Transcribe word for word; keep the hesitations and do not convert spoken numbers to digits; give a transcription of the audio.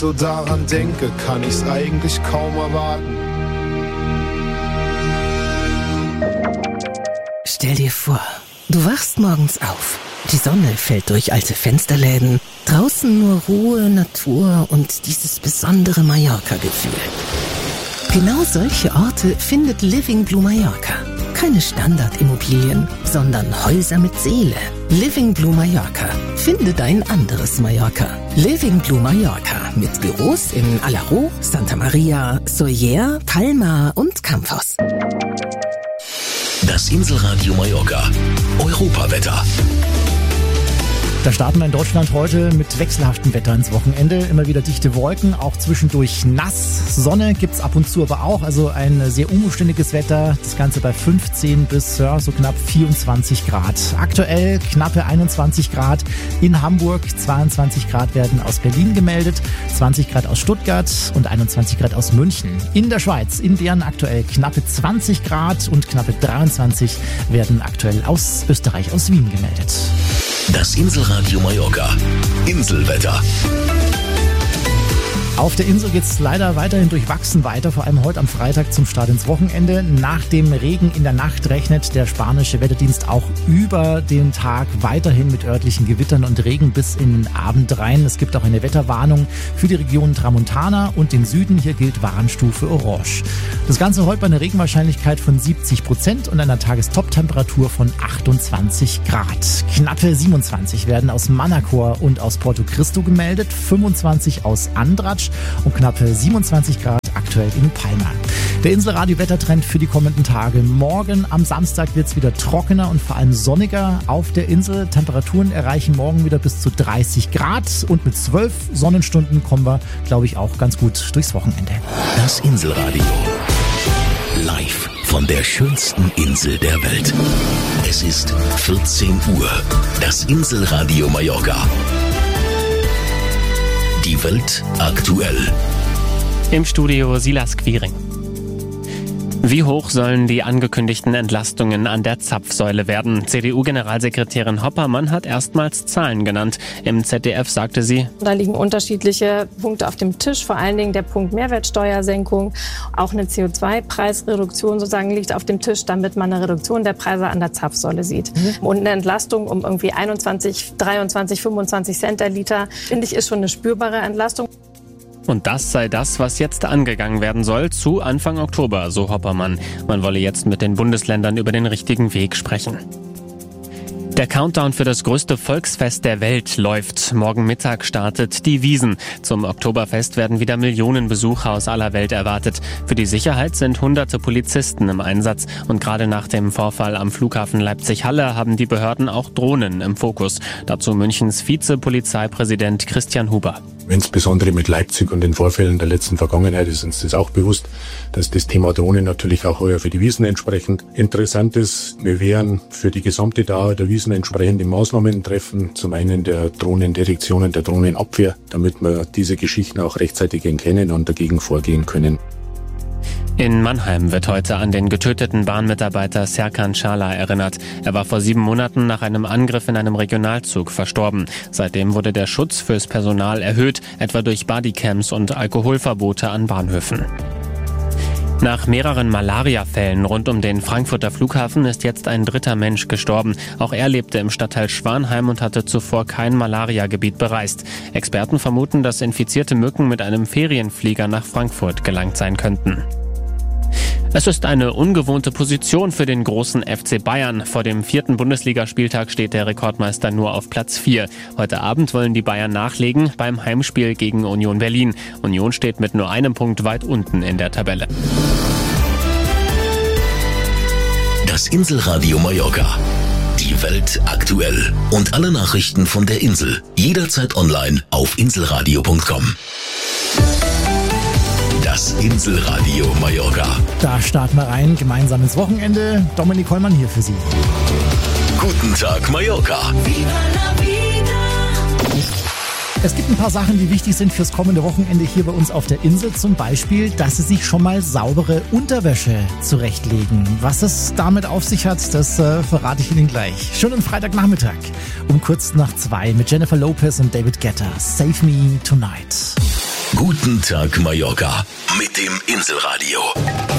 So daran denke, kann ich's eigentlich kaum erwarten. Stell dir vor, du wachst morgens auf. Die Sonne fällt durch alte Fensterläden. Draußen nur Ruhe, Natur und dieses besondere Mallorca-Gefühl. Genau solche Orte findet Living Blue Mallorca. Keine Standardimmobilien, sondern Häuser mit Seele. Living Blue Mallorca. Finde dein anderes Mallorca. Living Blue Mallorca mit Büros in Alaró, Santa Maria, Sóller, Palma und Campos. Das Inselradio Mallorca. Europawetter. Da starten wir in Deutschland heute mit wechselhaftem Wetter ins Wochenende. Immer wieder dichte Wolken, auch zwischendurch nass. Sonne gibt's ab und zu aber auch, also ein sehr unbeständiges Wetter. Das Ganze bei fünfzehn bis ja, so knapp vierundzwanzig Grad. Aktuell knappe einundzwanzig Grad in Hamburg, zweiundzwanzig Grad werden aus Berlin gemeldet, zwanzig Grad aus Stuttgart und einundzwanzig Grad aus München. In der Schweiz, in Bern aktuell knappe zwanzig Grad und knappe dreiundzwanzig werden aktuell aus Österreich, aus Wien gemeldet. Das Inselradio Mallorca. Inselwetter. Auf der Insel geht's leider weiterhin durchwachsen weiter, vor allem heute am Freitag zum Start ins Wochenende. Nach dem Regen in der Nacht rechnet der spanische Wetterdienst auch über den Tag weiterhin mit örtlichen Gewittern und Regen bis in den Abend rein. Es gibt auch eine Wetterwarnung für die Region Tramontana und den Süden. Hier gilt Warnstufe Orange. Das Ganze heute bei einer Regenwahrscheinlichkeit von siebzig Prozent und einer Tagestop-Temperatur von achtundzwanzig Grad. Knappe siebenundzwanzig werden aus Manacor und aus Porto Cristo gemeldet, fünfundzwanzig aus Andratx und knappe siebenundzwanzig Grad aktuell in Palma. Der Inselradio-Wettertrend für die kommenden Tage. Morgen am Samstag wird es wieder trockener und vor allem sonniger auf der Insel. Temperaturen erreichen morgen wieder bis zu dreißig Grad und mit zwölf Sonnenstunden kommen wir, glaube ich, auch ganz gut durchs Wochenende. Das Inselradio. Live von der schönsten Insel der Welt. Es ist vierzehn Uhr. Das Inselradio Mallorca. Die Welt aktuell. Im Studio Silas Quiring. Wie hoch sollen die angekündigten Entlastungen an der Zapfsäule werden? C D U-Generalsekretärin Hoppermann hat erstmals Zahlen genannt. Im Z D F sagte sie: Da liegen unterschiedliche Punkte auf dem Tisch, vor allen Dingen der Punkt Mehrwertsteuersenkung. Auch eine C O zwei Preisreduktion sozusagen liegt auf dem Tisch, damit man eine Reduktion der Preise an der Zapfsäule sieht. Mhm. Und eine Entlastung um irgendwie einundzwanzig, dreiundzwanzig, fünfundzwanzig Cent der Liter, finde ich, ist schon eine spürbare Entlastung. Und das sei das, was jetzt angegangen werden soll, zu Anfang Oktober, so Hoppermann. Man wolle jetzt mit den Bundesländern über den richtigen Weg sprechen. Der Countdown für das größte Volksfest der Welt läuft. Morgen Mittag startet die Wiesn. Zum Oktoberfest werden wieder Millionen Besucher aus aller Welt erwartet. Für die Sicherheit sind hunderte Polizisten im Einsatz. Und gerade nach dem Vorfall am Flughafen Leipzig-Halle haben die Behörden auch Drohnen im Fokus. Dazu Münchens Vizepolizeipräsident Christian Huber. Insbesondere mit Leipzig und den Vorfällen der letzten Vergangenheit ist uns das auch bewusst, dass das Thema Drohnen natürlich auch heuer für die Wiesn entsprechend interessant ist. Wir werden für die gesamte Dauer der Wiesn entsprechende Maßnahmen treffen. Zum einen der Drohnendetektion und der Drohnenabwehr, damit wir diese Geschichten auch rechtzeitig erkennen und dagegen vorgehen können. In Mannheim wird heute an den getöteten Bahnmitarbeiter Serkan Çağlar erinnert. Er war vor sieben Monaten nach einem Angriff in einem Regionalzug verstorben. Seitdem wurde der Schutz fürs Personal erhöht, etwa durch Bodycams und Alkoholverbote an Bahnhöfen. Nach mehreren Malaria-Fällen rund um den Frankfurter Flughafen ist jetzt ein dritter Mensch gestorben. Auch er lebte im Stadtteil Schwanheim und hatte zuvor kein Malaria-Gebiet bereist. Experten vermuten, dass infizierte Mücken mit einem Ferienflieger nach Frankfurt gelangt sein könnten. Es ist eine ungewohnte Position für den großen F C Bayern. Vor dem vierten Bundesligaspieltag steht der Rekordmeister nur auf Platz vier. Heute Abend wollen die Bayern nachlegen beim Heimspiel gegen Union Berlin. Union steht mit nur einem Punkt weit unten in der Tabelle. Das Inselradio Mallorca. Die Welt aktuell. Und alle Nachrichten von der Insel. Jederzeit online auf inselradio punkt com. Das Inselradio Mallorca. Da starten wir rein, gemeinsam ins Wochenende. Dominik Hollmann hier für Sie. Guten Tag Mallorca. Es gibt ein paar Sachen, die wichtig sind fürs kommende Wochenende hier bei uns auf der Insel. Zum Beispiel, dass Sie sich schon mal saubere Unterwäsche zurechtlegen. Was es damit auf sich hat, das äh, verrate ich Ihnen gleich. Schönen Freitagnachmittag um kurz nach zwei mit Jennifer Lopez und David Guetta. Save Me Tonight. Guten Tag Mallorca mit dem Inselradio.